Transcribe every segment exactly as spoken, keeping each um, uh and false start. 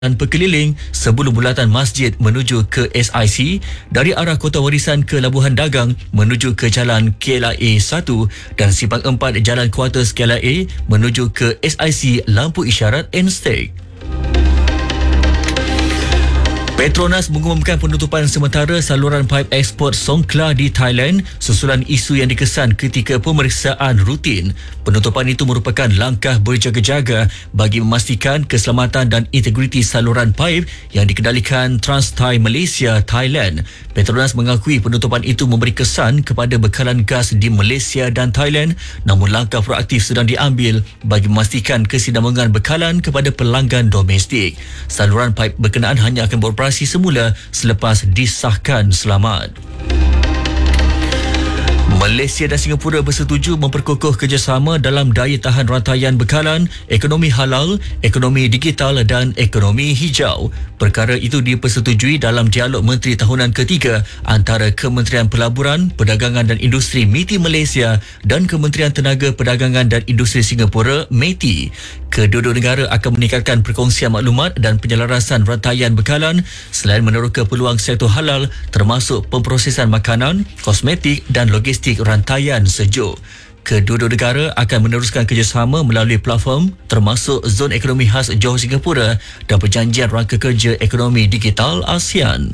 dan berkeliling sebelum bulatan masjid menuju ke S I C dari arah Kota Warisan ke Labuhan Dagang menuju ke Jalan K L A satu dan simpang empat Jalan Kuartus K L A menuju ke S I C Lampu Isyarat N-Stake. Petronas mengumumkan penutupan sementara saluran paip ekspor Songkla di Thailand susulan isu yang dikesan ketika pemeriksaan rutin. Penutupan itu merupakan langkah berjaga-jaga bagi memastikan keselamatan dan integriti saluran paip yang dikendalikan TransThai Malaysia Thailand. Petronas mengakui penutupan itu memberi kesan kepada bekalan gas di Malaysia dan Thailand, namun langkah proaktif sedang diambil bagi memastikan kesinambungan bekalan kepada pelanggan domestik. Saluran paip berkenaan hanya akan beroperasi semula selepas disahkan selamat. Malaysia dan Singapura bersetuju memperkukuh kerjasama dalam daya tahan rantaian bekalan, ekonomi halal, ekonomi digital dan ekonomi hijau. Perkara itu dipersetujui dalam dialog Menteri Tahunan ketiga antara Kementerian Pelaburan, Perdagangan dan Industri M I T I Malaysia dan Kementerian Tenaga Perdagangan dan Industri Singapura M E T I. Kedua-dua negara akan meningkatkan perkongsian maklumat dan penyelarasan rantaian bekalan selain meneroka peluang sektor halal termasuk pemprosesan makanan, kosmetik dan logistik rantaian sejuk. Kedua-dua negara akan meneruskan kerjasama melalui platform termasuk Zon Ekonomi Khas Johor Singapura dan Perjanjian Rangka Kerja Ekonomi Digital ASEAN.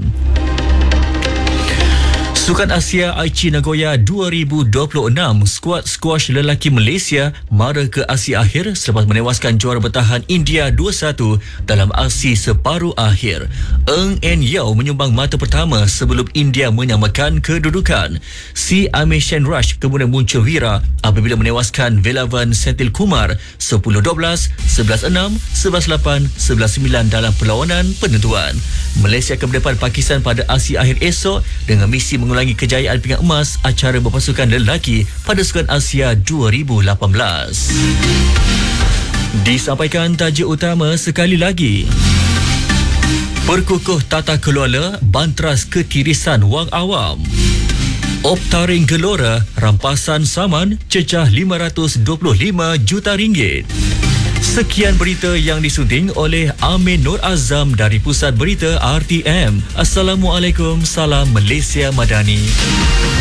Sukan Asia Aichi Nagoya dua ribu dua puluh enam, skuad skuash lelaki Malaysia mara ke aksi akhir selepas menewaskan juara bertahan India dua satu dalam aksi separuh akhir. Eng En Yao menyumbang mata pertama sebelum India menyamakan kedudukan. Si Amir Shenrush kemudian muncul wira apabila menewaskan Velavan Senthilkumar sepuluh dua belas, sebelas enam, sebelas lapan, sebelas sembilan dalam perlawanan penentuan. Malaysia akan berdepan Pakistan pada aksi akhir esok dengan misi mengulangi ulangi kejayaan pingat emas acara berpasukan lelaki pada Sukan Asia dua ribu lapan belas. Disampaikan tajuk utama sekali lagi. Perkukuh tata kelola bantras ketirisan wang awam. Optaring Gelora rampasan saman cecah lima ratus dua puluh lima juta ringgit. Sekian berita yang disunting oleh Amin Nur Azam dari Pusat Berita R T M. Assalamualaikum, salam Malaysia Madani.